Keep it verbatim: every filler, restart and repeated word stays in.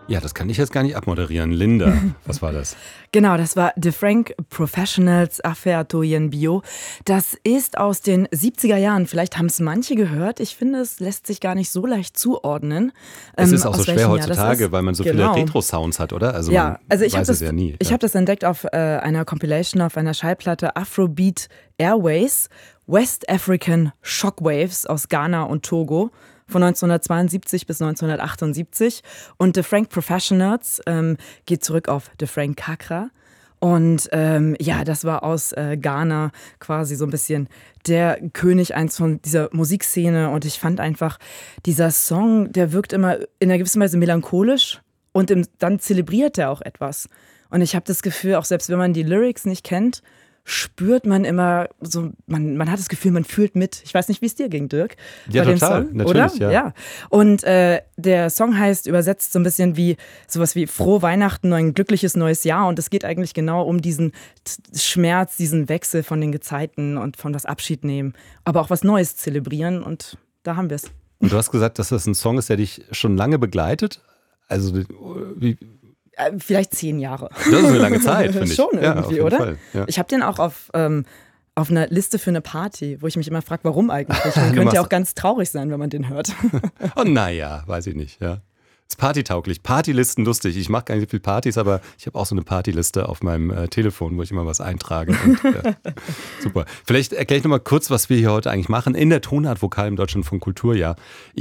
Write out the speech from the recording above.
Ja, das kann ich jetzt gar nicht abmoderieren. Linda, was war das? Genau, das war The Frank Professionals Affaire Toyen Bio. Das ist aus den siebziger Jahren. Vielleicht haben es manche gehört. Ich finde, es lässt sich gar nicht so leicht zuordnen. Es ähm, ist auch so schwer heutzutage, weil man so genau. viele Retro-Sounds hat, oder? Also ja, man also ich habe weiß das, es ja nie. ich ja. hab das entdeckt auf äh, einer Compilation, auf einer Schallplatte Afrobeat Airways, West African Shockwaves aus Ghana und Togo. Von neunzehnhundertzweiundsiebzig bis neunzehnhundertachtundsiebzig. Und The Frank Professionals ähm, geht zurück auf The Frank Kakra. Und ähm, ja, das war aus äh, Ghana quasi so ein bisschen der König eins von dieser Musikszene. Und ich fand einfach, dieser Song, der wirkt immer in einer gewissen Weise melancholisch und im, dann zelebriert er auch etwas. Und ich habe das Gefühl, auch selbst wenn man die Lyrics nicht kennt, spürt man immer so, man, man hat das Gefühl, man fühlt mit. Ich weiß nicht, wie es dir ging, Dirk. Ja, bei total, dem Song, natürlich, oder? ja. ja. Und äh, der Song heißt übersetzt so ein bisschen wie sowas wie Frohe Weihnachten, ein glückliches neues Jahr. Und es geht eigentlich genau um diesen T- Schmerz, diesen Wechsel von den Gezeiten und von das Abschied nehmen. Aber auch was Neues zelebrieren und da haben wir es. Und du hast gesagt, dass das ein Song ist, der dich schon lange begleitet. Also wie... Vielleicht zehn Jahre. Das ist eine lange Zeit, finde ich. Schon irgendwie, ja, auf jeden oder? Fall, ja. Ich habe den auch auf, ähm, auf einer Liste für eine Party, wo ich mich immer frage, warum eigentlich? Man könnte ja auch ganz traurig sein, wenn man den hört. Oh naja, weiß ich nicht, ja. Ist partytauglich. Partylisten lustig. Ich mache gar nicht so viel Partys, aber ich habe auch so eine Partyliste auf meinem äh, Telefon, wo ich immer was eintrage. Und, ja. Super. Vielleicht erkläre ich nochmal kurz, was wir hier heute eigentlich machen in der Tonart Vokal im Deutschlandfunk Kulturjahr.